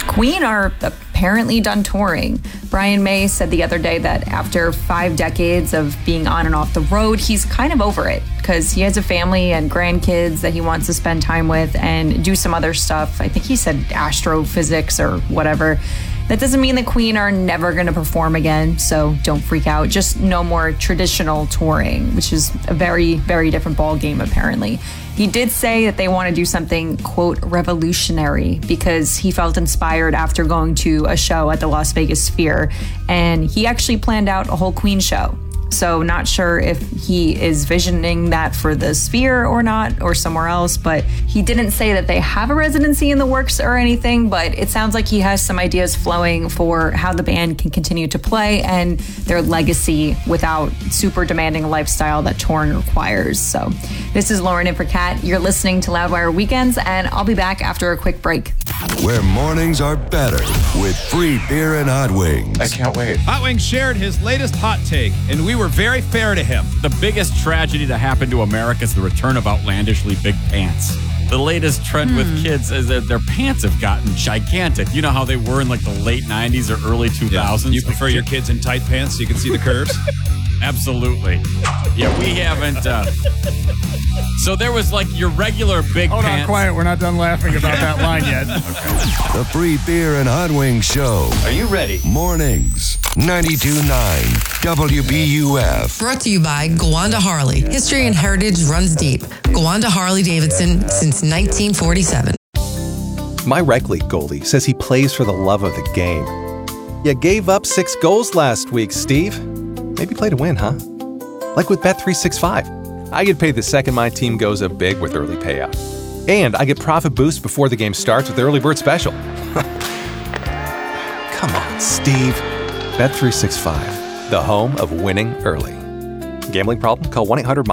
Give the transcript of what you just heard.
Queen are apparently done touring. Brian May said the other day that after 5 decades of being on and off the road, he's kind of over it because he has a family and grandkids that he wants to spend time with and do some other stuff. I think he said astrophysics or whatever. That doesn't mean the Queen are never going to perform again, so don't freak out. Just no more traditional touring, which is a very, very different ball game, apparently. He did say that they want to do something, quote, revolutionary, because he felt inspired after going to a show at the Las Vegas Sphere, and he actually planned out a whole Queen show. So not sure if he is visioning that for the Sphere or not, or somewhere else, but he didn't say that they have a residency in the works or anything, but it sounds like he has some ideas flowing for how the band can continue to play and their legacy without super demanding lifestyle that touring requires. So this is Lauren in for Kat. You're listening to Loudwire Weekends, and I'll be back after a quick break. Where mornings are better with free beer and hot wings. I can't wait. Hot Wings shared his latest hot take, and we were very fair to him. The biggest tragedy to happen to America is the return of outlandishly big pants. The latest trend with kids is that their pants have gotten gigantic. You know how they were in like the late 90s or early 2000s? Yeah. You prefer your kids in tight pants so you can see the curves? Absolutely. Yeah, we haven't. So there was like your regular big Hold pants. on, quiet. We're not done laughing about that line yet. The free beer and hot wings show. Are you ready? Mornings, 92.9 WBUF. Brought to you by Gowanda Harley. History and heritage runs deep. Gowanda Harley Davidson since 1947. My rec league goalie says he plays for the love of the game. You gave up 6 goals last week, Steve. Maybe play to win, huh? Like with Bet365. I get paid the second my team goes up big with early payout. And I get profit boost before the game starts with Early Bird Special. Come on, Steve. Bet365, the home of winning early. Gambling problem? Call 1-800-